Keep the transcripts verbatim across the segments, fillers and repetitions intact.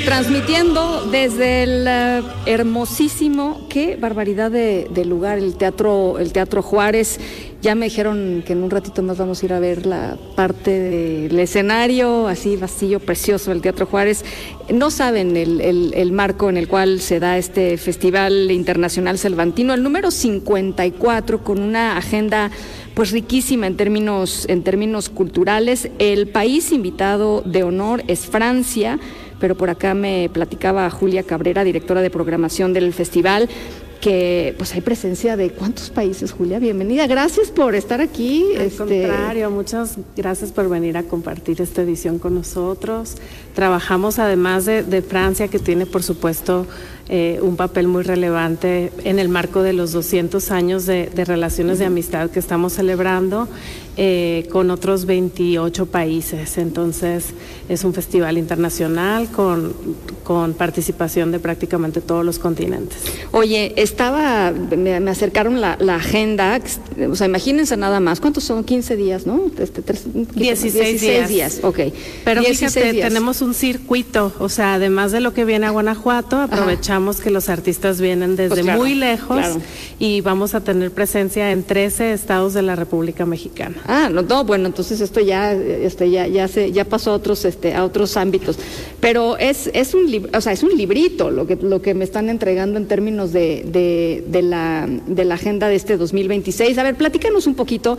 transmitiendo desde el uh, hermosísimo, qué barbaridad de, de lugar, el teatro, el Teatro Juárez. Ya me dijeron que en un ratito más vamos a ir a ver la parte del escenario, así vacío, precioso, el Teatro Juárez. No saben el, el, el marco en el cual se da este Festival Internacional Cervantino, el número cincuenta y cuatro, con una agenda pues riquísima en términos, en términos culturales. El país invitado de honor es Francia, pero por acá me platicaba Julia Cabrera, directora de programación del festival, que pues hay presencia de ¿cuántos países, Julia? Bienvenida, gracias por estar aquí. Al este... contrario, muchas gracias por venir a compartir esta edición con nosotros. Trabajamos además de, de Francia, que tiene por supuesto eh, un papel muy relevante en el marco de los doscientos años de, de relaciones de amistad que estamos celebrando, eh, con otros veintiocho países. Entonces es un festival internacional con, con participación de prácticamente todos los continentes. Oye, estaba, me, me acercaron la, la agenda, o sea, imagínense nada más, ¿cuántos son? quince días, ¿no? Este, tres, dieciséis días. días. Ok. Pero fíjate, días. Tenemos un circuito, o sea, además de lo que viene a Guanajuato, aprovechamos Ajá. que los artistas vienen desde pues claro, muy lejos claro. y vamos a tener presencia en trece estados de la República Mexicana. Ah, no, no, bueno, entonces esto ya, este, ya, ya se, ya pasó a otros, este, a otros ámbitos. Pero es, es un libro, o sea, es un librito lo que, lo que me están entregando en términos de, de, de la, de la agenda de este dos mil veintiséis. A ver, platícanos un poquito.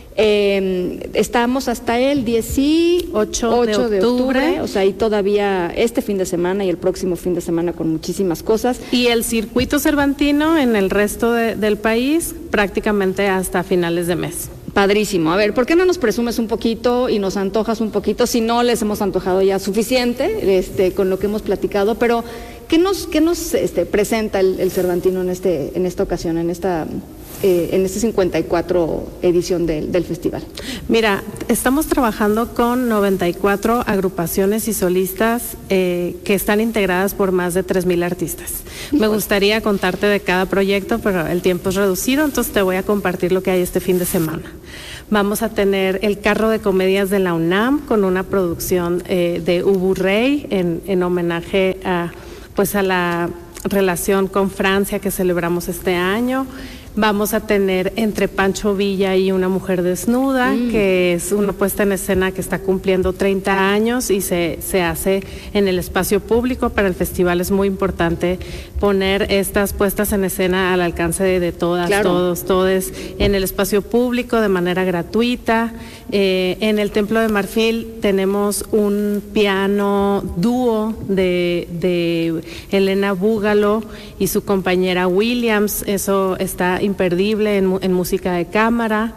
Eh, estamos hasta el dieciocho de octubre, de octubre, o sea, y todavía este fin de semana y el próximo fin de semana con muchísimas cosas. Y el circuito cervantino en el resto de, del país prácticamente hasta finales de mes. Padrísimo. A ver, ¿por qué no nos presumes un poquito y nos antojas un poquito? Si no les hemos antojado ya suficiente este, con lo que hemos platicado, pero ¿qué nos, qué nos este, presenta el, el Cervantino en, este, en esta ocasión, en esta... Eh, en esta cincuenta y cuatro edición del, del festival? Mira, estamos trabajando con noventa y cuatro agrupaciones y solistas eh, que están integradas por más de tres mil artistas. Me gustaría contarte de cada proyecto, pero el tiempo es reducido, entonces te voy a compartir lo que hay este fin de semana. Vamos a tener el Carro de Comedias de la UNAM con una producción eh, de Ubu Rey en, en homenaje a, pues a la relación con Francia que celebramos este año. Vamos a tener Entre Pancho Villa y una mujer desnuda, mm. que es una puesta en escena que está cumpliendo treinta años y se, se hace en el espacio público. Para el festival es muy importante poner estas puestas en escena al alcance de, de todas, claro. todos, todes, en el espacio público de manera gratuita. Eh, en el Templo de Marfil tenemos un piano dúo de, de Elena Búgalo y su compañera Williams. Eso está imperdible en, en música de cámara.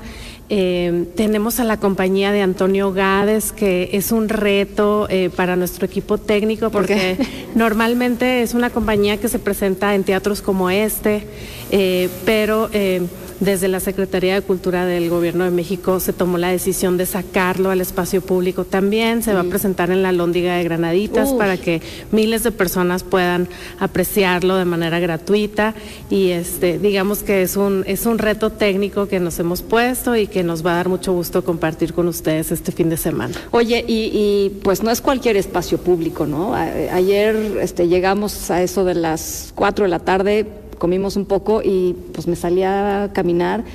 Eh, tenemos a la compañía de Antonio Gades, que es un reto eh, para nuestro equipo técnico, porque normalmente es una compañía que se presenta en teatros como este, eh, pero eh, desde la Secretaría de Cultura del Gobierno de México se tomó la decisión de sacarlo al espacio público también. Se va a presentar en la Alhóndiga de Granaditas Uf. para que miles de personas puedan apreciarlo de manera gratuita, y este digamos que es un es un reto técnico que nos hemos puesto y que nos va a dar mucho gusto compartir con ustedes este fin de semana. Oye, y, y pues no es cualquier espacio público, ¿no? A, ayer este, llegamos a eso de las cuatro de la tarde, comimos un poco y pues me salí a caminar,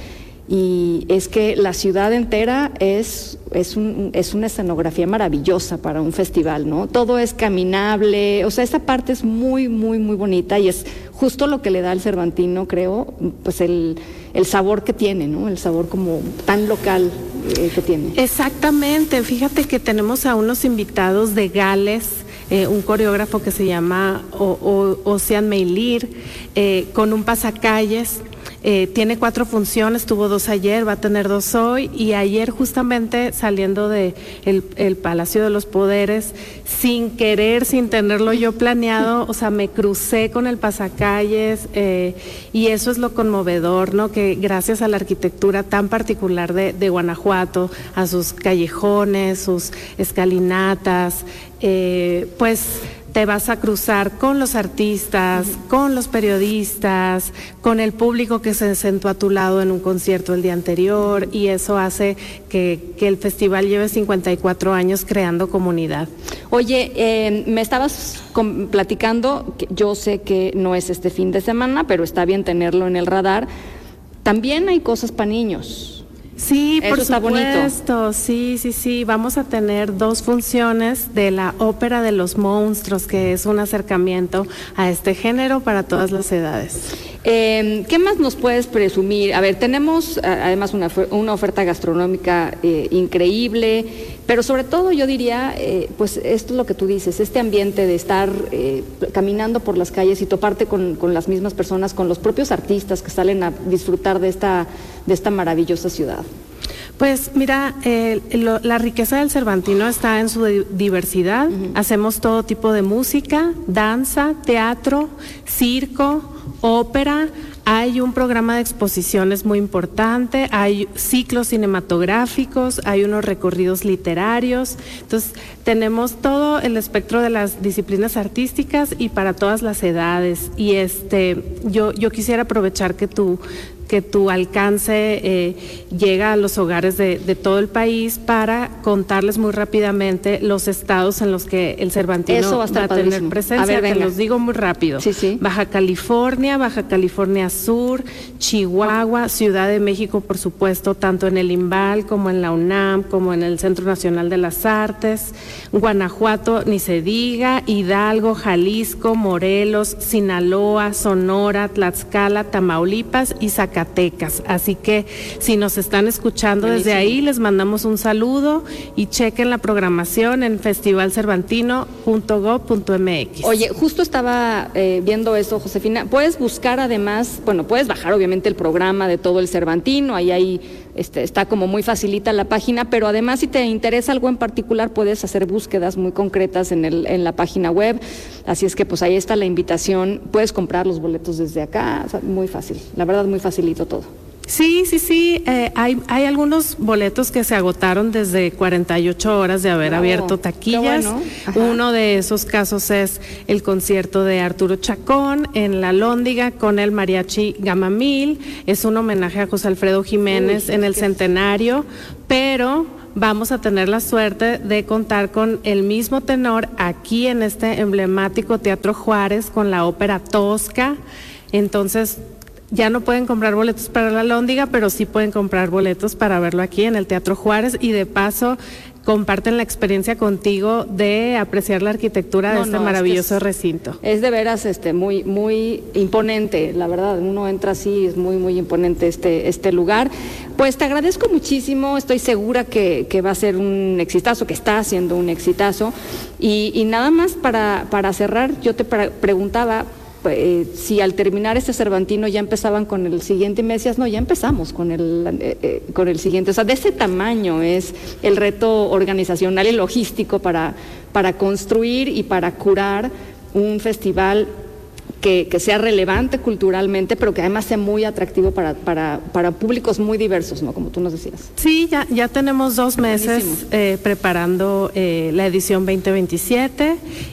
y es que la ciudad entera es, es, un, es una escenografía maravillosa para un festival, ¿no? Todo es caminable, o sea, esta parte es muy, muy, muy bonita, y es justo lo que le da al Cervantino, creo, pues el, el sabor que tiene, ¿no? El sabor como tan local eh, que tiene. Exactamente, fíjate que tenemos a unos invitados de Gales, Eh, un coreógrafo que se llama o, o, Ocean Meilir, eh, con un pasacalles. Eh, tiene cuatro funciones, tuvo dos ayer, va a tener dos hoy, y ayer justamente saliendo de el, el Palacio de los Poderes, sin querer, sin tenerlo yo planeado, o sea, me crucé con el pasacalles, eh, y eso es lo conmovedor, ¿no? Que gracias a la arquitectura tan particular de, de Guanajuato, a sus callejones, sus escalinatas, eh, pues te vas a cruzar con los artistas, uh-huh. con los periodistas, con el público que se sentó a tu lado en un concierto el día anterior, y eso hace que, que el festival lleve cincuenta y cuatro años creando comunidad. Oye, eh, me estabas con, platicando, que yo sé que no es este fin de semana, pero está bien tenerlo en el radar. También hay cosas para niños. Sí, Eso por está supuesto, bonito. sí, sí, sí, vamos a tener dos funciones de la Ópera de los Monstruos, que es un acercamiento a este género para todas las edades. Eh, ¿Qué más nos puedes presumir? A ver, tenemos además una, una oferta gastronómica eh, increíble, pero sobre todo yo diría, eh, pues esto es lo que tú dices, este ambiente de estar eh, caminando por las calles y toparte con, con las mismas personas, con los propios artistas que salen a disfrutar de esta, de esta maravillosa ciudad. Pues mira, eh, lo, la riqueza del Cervantino está en su diversidad. Uh-huh. Hacemos todo tipo de música, danza, teatro, circo, ópera. Hay un programa de exposiciones muy importante, hay ciclos cinematográficos, hay unos recorridos literarios. Entonces, tenemos todo el espectro de las disciplinas artísticas y para todas las edades. Y este, yo, yo quisiera aprovechar que tú que tu alcance eh, llega a los hogares de, de todo el país para contarles muy rápidamente los estados en los que el Cervantino Eso va a, estar va a tener presencia. A ver, te venga. los digo muy rápido. Sí, sí. Baja California, Baja California Sur, Chihuahua, Ciudad de México, por supuesto, tanto en el IMBAL como en la UNAM, como en el Centro Nacional de las Artes, Guanajuato, ni se diga, Hidalgo, Jalisco, Morelos, Sinaloa, Sonora, Tlaxcala, Tamaulipas y Zacatecas. Zacatecas. Así que si nos están escuchando Buenísimo. Desde ahí, les mandamos un saludo y chequen la programación en festival cervantino punto gob punto eme equis. Oye, justo estaba eh, viendo eso, Josefina. Puedes buscar además, bueno, puedes bajar obviamente el programa de todo el Cervantino, ahí hay Este, está como muy facilita la página, pero además si te interesa algo en particular puedes hacer búsquedas muy concretas en, el, en la página web, así es que pues ahí está la invitación, puedes comprar los boletos desde acá, o sea, muy fácil, la verdad muy facilito todo. Sí, sí, sí, eh, hay, hay algunos boletos que se agotaron desde cuarenta y ocho horas de haber wow, abierto taquillas. Bueno. Uno de esos casos es el concierto de Arturo Chacón en La Lóndiga con el Mariachi Gamamil. Es un homenaje a José Alfredo Jiménez Uy, en el que... centenario, pero vamos a tener la suerte de contar con el mismo tenor aquí en este emblemático Teatro Juárez con la ópera Tosca. Entonces, ya no pueden comprar boletos para La Lóndiga, pero sí pueden comprar boletos para verlo aquí en el Teatro Juárez y de paso comparten la experiencia contigo de apreciar la arquitectura no, de este no, maravilloso es es, recinto. Es de veras este muy muy imponente, la verdad, uno entra así, es muy muy imponente este este lugar. Pues te agradezco muchísimo, estoy segura que, que va a ser un exitazo, que está siendo un exitazo. Y, y nada más para, para cerrar, yo te pre- preguntaba Eh, si al terminar este Cervantino ya empezaban con el siguiente y me decías, no, ya empezamos con el, eh, eh, con el siguiente. O sea, de ese tamaño es el reto organizacional y logístico para, para construir y para curar un festival que, que sea relevante culturalmente, pero que además sea muy atractivo para, para, para públicos muy diversos, ¿no? Como tú nos decías. Sí, ya, ya tenemos dos meses eh, preparando eh, la edición veinte veintisiete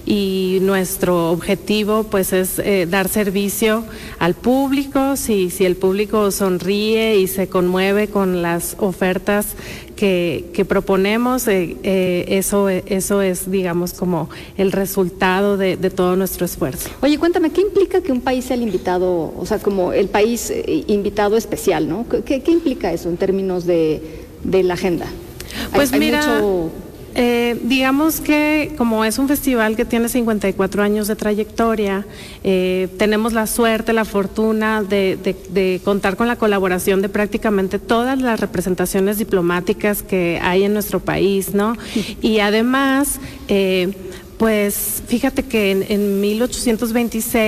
y nuestro objetivo pues es eh, dar servicio al público. Si, si el público sonríe y se conmueve con las ofertas que, que proponemos, eh, eh, eso, eso es, digamos, como el resultado de, de todo nuestro esfuerzo. Oye, cuéntame, ¿qué implica que un país sea el invitado, o sea, como el país eh, invitado especial, ¿no? ¿Qué, qué implica eso en términos de, de la agenda? Pues hay, mira... Hay mucho... Eh, digamos que como es un festival que tiene cincuenta y cuatro años de trayectoria, eh, tenemos la suerte, la fortuna de, de, de contar con la colaboración de prácticamente todas las representaciones diplomáticas que hay en nuestro país, ¿no? Y además, eh, pues fíjate que en, en mil ochocientos veintiséis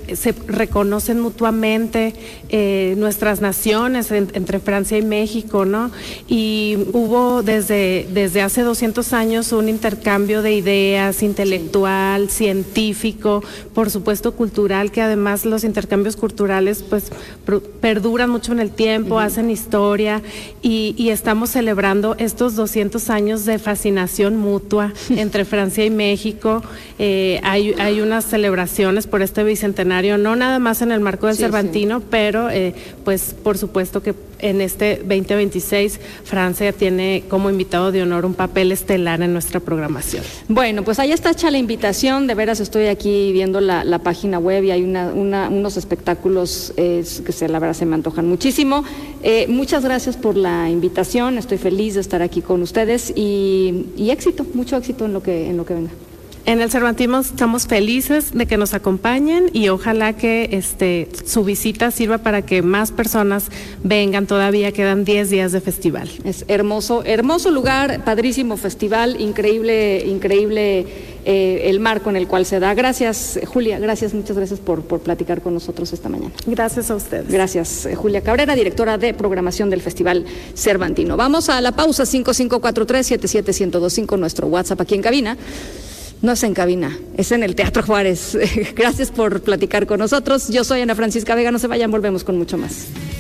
se reconocen mutuamente eh, nuestras naciones en, entre Francia y México, ¿no? Y hubo desde, desde hace doscientos años un intercambio de ideas intelectual, científico, por supuesto cultural, que además los intercambios culturales pues perduran mucho en el tiempo, uh-huh. hacen historia y, y estamos celebrando estos doscientos años de fascinación mutua entre Francia y México. Eh, hay, hay unas celebraciones por este bicentenario, no nada más en el marco del sí, Cervantino, sí. pero eh, pues por supuesto que en este veinte veintiséis Francia tiene como invitado de honor un papel estelar en nuestra programación. Bueno, pues ahí está hecha la invitación, de veras estoy aquí viendo la, la página web y hay una, una, unos espectáculos eh, que se, la verdad se me antojan muchísimo. Eh, muchas gracias por la invitación, estoy feliz de estar aquí con ustedes y, y éxito, mucho éxito en lo que, en lo que venga. En el Cervantino estamos felices de que nos acompañen y ojalá que este, su visita sirva para que más personas vengan. Todavía quedan diez días de festival. Es hermoso, hermoso lugar, padrísimo festival, increíble, increíble eh, el marco en el cual se da. Gracias, Julia, gracias, muchas gracias por, por platicar con nosotros esta mañana. Gracias a ustedes. Gracias, Julia Cabrera, directora de programación del Festival Cervantino. Vamos a la pausa, cinco cinco cuatro tres, siete siete uno cero dos cinco, nuestro WhatsApp aquí en cabina. No es en cabina, es en el Teatro Juárez. Gracias por platicar con nosotros. Yo soy Ana Francisca Vega, no se vayan, volvemos con mucho más.